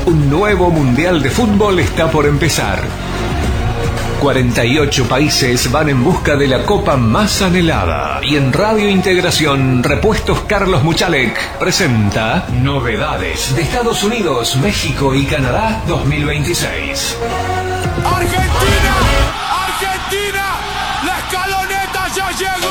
Un nuevo Mundial de Fútbol está por empezar. 48 países van en busca de la copa más anhelada. Y en Radio Integración, Repuestos Carlos Muchalek presenta novedades de Estados Unidos, México y Canadá 2026. ¡Argentina! ¡Argentina! ¡La escaloneta ya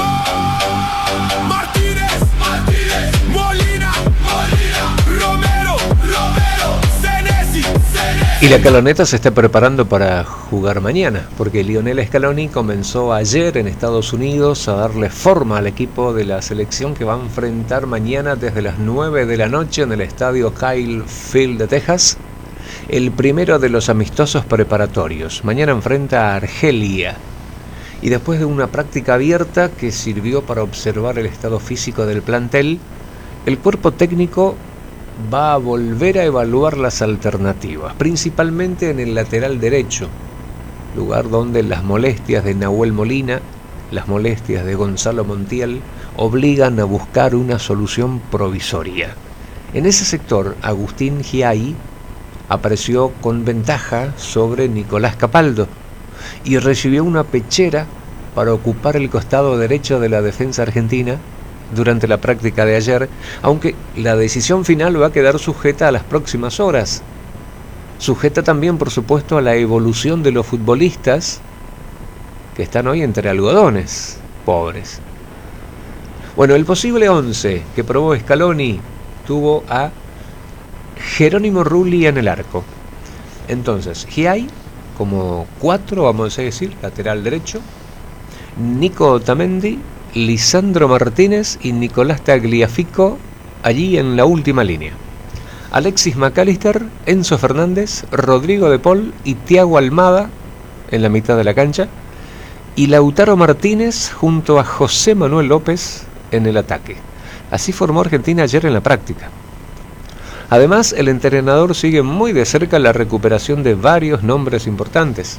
llegó! ¡Martínez! ¡Molina! ¡Romero! ¡Senesi! Y la escaloneta se está preparando para jugar mañana, porque Lionel Scaloni comenzó ayer en Estados Unidos a darle forma al equipo de la selección que va a enfrentar mañana desde las 9 de la noche en el estadio Kyle Field de Texas, el primero de los amistosos preparatorios. Mañana enfrenta a Argelia, y después de una práctica abierta que sirvió para observar el estado físico del plantel, el cuerpo técnico va a volver a evaluar las alternativas, principalmente en el lateral derecho, lugar donde las molestias de Nahuel Molina, las molestias de Gonzalo Montiel, obligan a buscar una solución provisoria. En ese sector, Agustín Giai apareció con ventaja sobre Nicolás Capaldo y recibió una pechera para ocupar el costado derecho de la defensa argentina durante la práctica de ayer, aunque la decisión final va a quedar sujeta a las próximas horas. Sujeta también, por supuesto, a la evolución de los futbolistas que están hoy entre algodones, pobres. Bueno, el posible 11 que probó Scaloni tuvo a Jerónimo Rulli en el arco. Entonces, Giai como 4, vamos a decir, lateral derecho, Nico Otamendi, Lisandro Martínez y Nicolás Tagliafico allí en la última línea. Alexis McAllister, Enzo Fernández, Rodrigo de Paul y Thiago Almada en la mitad de la cancha, y Lautaro Martínez junto a José Manuel López en el ataque. Así formó Argentina ayer en la práctica. Además, el entrenador sigue muy de cerca la recuperación de varios nombres importantes.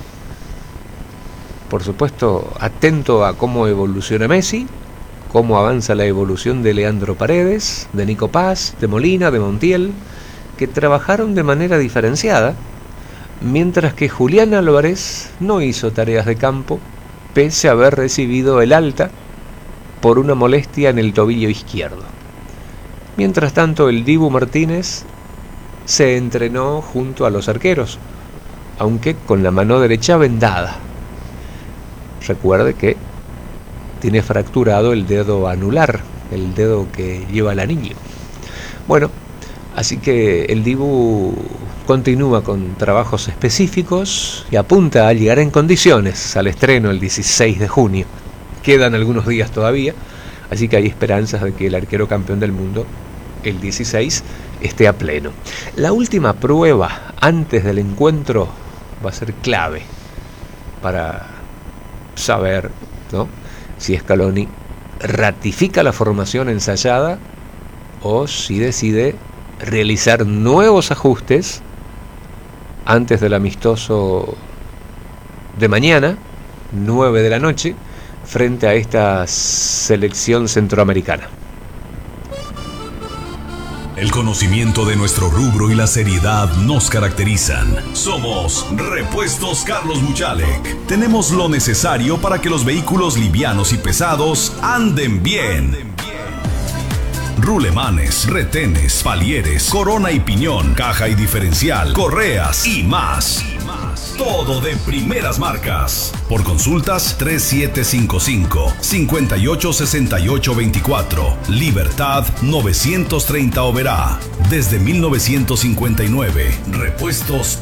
Por supuesto, atento a cómo evoluciona Messi, cómo avanza la evolución de Leandro Paredes, de Nico Paz, de Molina, de Montiel, que trabajaron de manera diferenciada, mientras que Julián Álvarez no hizo tareas de campo, pese a haber recibido el alta por una molestia en el tobillo izquierdo. Mientras tanto, el Dibu Martínez se entrenó junto a los arqueros, aunque con la mano derecha vendada. Recuerde que tiene fracturado el dedo anular, el dedo que lleva el anillo. Bueno, así que el Dibu continúa con trabajos específicos y apunta a llegar en condiciones al estreno el 16 de junio. Quedan algunos días todavía, así que hay esperanzas de que el arquero campeón del mundo, el 16, esté a pleno. La última prueba antes del encuentro va a ser clave para saber, ¿no?, si Scaloni ratifica la formación ensayada o si decide realizar nuevos ajustes antes del amistoso de mañana, 9 de la noche, frente a esta selección centroamericana. El conocimiento de nuestro rubro y la seriedad nos caracterizan. Somos Repuestos Carlos Muchalek. Tenemos lo necesario para que los vehículos livianos y pesados anden bien. Rulemanes, retenes, palieres, corona y piñón, caja y diferencial, correas y más. Todo de primeras marcas. Por consultas 3755-586824. Libertad 930 Oberá. Desde 1959. Repuestos